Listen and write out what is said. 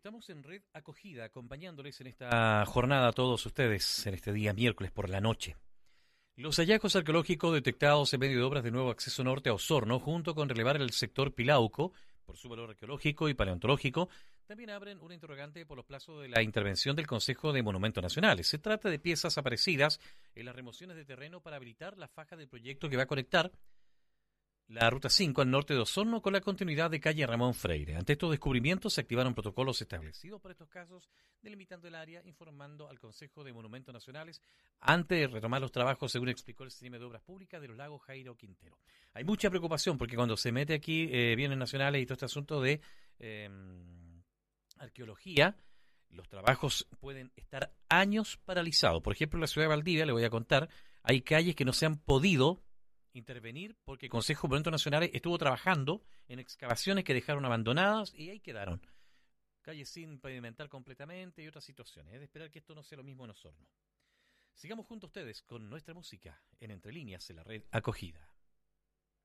Estamos en Red Acogida, acompañándoles en esta jornada a todos ustedes, en este día miércoles por la noche. Los hallazgos arqueológicos detectados en medio de obras de nuevo acceso norte a Osorno, junto con relevar el sector Pilauco, por su valor arqueológico y paleontológico, también abren una interrogante por los plazos de la intervención del Consejo de Monumentos Nacionales. Se trata de piezas aparecidas en las remociones de terreno para habilitar la faja del proyecto que va a conectar la Ruta 5 al norte de Osorno con la continuidad de calle Ramón Freire. Ante estos descubrimientos se activaron protocolos establecidos para estos casos, delimitando el área, informando al Consejo de Monumentos Nacionales antes de retomar los trabajos, según explicó el CNM de Obras Públicas de los Lagos Jairo Quintero. Hay mucha preocupación porque cuando se mete aquí bienes nacionales y todo este asunto de arqueología, los trabajos pueden estar años paralizados. Por ejemplo, en la ciudad de Valdivia, le voy a contar, hay calles que no se han podido intervenir porque el Consejo de Monumentos Nacionales estuvo trabajando en excavaciones que dejaron abandonadas y ahí quedaron. Calles sin pavimentar completamente y otras situaciones. Es de esperar que esto no sea lo mismo en Osorno. Sigamos junto a ustedes con nuestra música en Entre Líneas en la Red Acogida.